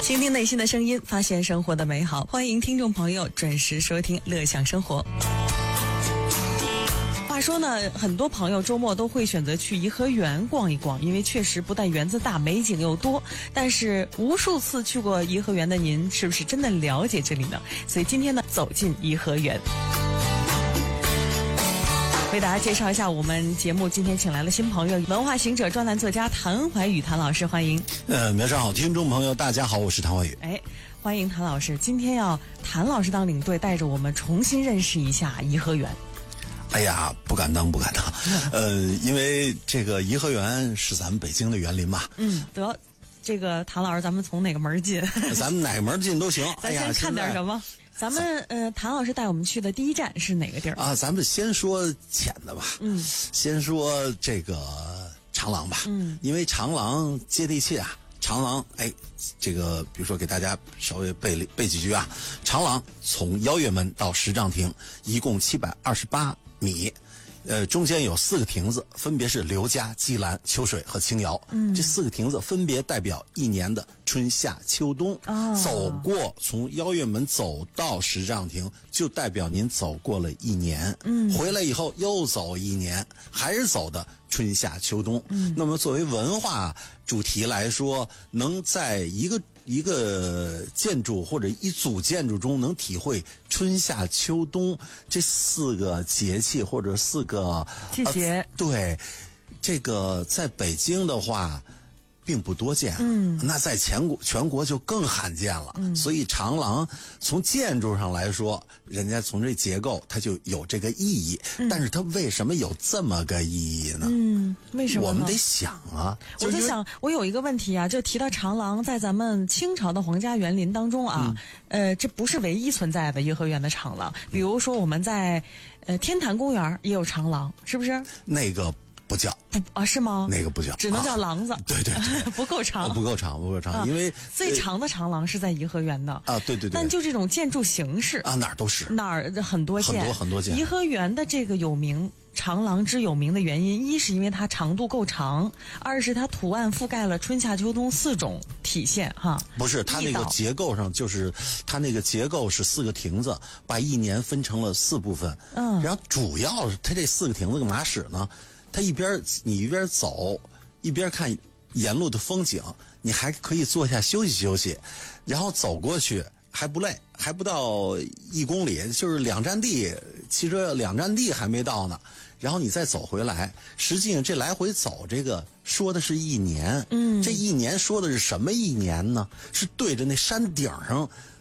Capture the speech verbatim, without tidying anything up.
倾听内心的声音，发现生活的美好。欢迎听众朋友准时收听《乐享生活》。话说呢，很多朋友周末都会选择去颐和园逛一逛，因为确实不但园子大，美景又多。但是无数次去过颐和园的您，是不是真的了解这里呢？所以今天呢，走进颐和园，为大家介绍一下我们节目今天请来了新朋友，文化行者专栏作家谭怀宇谭老师，欢迎。 呃，晚上好，听众朋友大家好，我是谭怀宇。 哎，欢迎谭老师，今天要谭老师当领队，带着我们重新认识一下颐和园。 哎呀，不敢当，不敢当。呃，因为这个颐和园是咱们北京的园林嘛。 嗯，得，这个谭老师，咱们从哪个门进？ 咱们哪个门进都行。 咱先看点什么？咱们呃，谭老师带我们去的第一站是哪个地儿啊？咱们先说浅的吧。 嗯， 先说这个长廊吧。 嗯， 因为长廊接地气啊。长廊，哎，这个比如说给大家稍微背背几句啊。长廊从邀月门到十丈亭，一共七百二十八米。呃，中间有四个亭子，分别是刘家、姬兰、秋水和青瑶。嗯，这四个亭子分别代表一年的春夏秋冬。哦，走过从邀月门走到十丈亭，就代表您走过了一年。嗯，回来以后又走一年，还是走的春夏秋冬。嗯，那么作为文化主题来说，能在一个一个建筑或者一组建筑中能体会春夏秋冬这四个节气或者四个季节、呃、 对，这个在北京的话并不多见。嗯，那在全国全国就更罕见了。嗯，所以长廊从建筑上来说，人家从这结构它就有这个意义。嗯，但是它为什么有这么个意义呢？ 嗯，为什么呢？ 我们得想啊。 我在想，我有一个问题啊，就提到长廊，在咱们清朝的皇家园林当中啊，嗯、呃，这不是唯一存在的颐和园的长廊。比如说我们在呃天坛公园也有长廊，是不是？ 那个。不叫不啊？是吗？ 那个不叫， 只能叫廊子。 啊、对对对， 不够长、 啊，不够长，不够长，啊、因为最长的长廊是在颐和园的啊。对对对。 但就这种建筑形式啊，哪儿都是， 哪儿很多见， 很多很多见。 颐和园的这个有名长廊之有名的原因，一是因为它长度够长，二是它图案覆盖了春夏秋冬四种体现哈。 不是，它那个结构上就是它那个结构是四个亭子，把一年分成了四部分。嗯。然后主要是它这四个亭子干嘛使呢？它一边你一边走，一边看沿路的风景，你还可以坐下休息休息，然后走过去还不累，还不到一公里，就是两站地，汽车两站地还没到呢。然后你再走回来，实际上这来回走这个说的是一年。嗯，这一年说的是什么一年呢？是对着那山顶上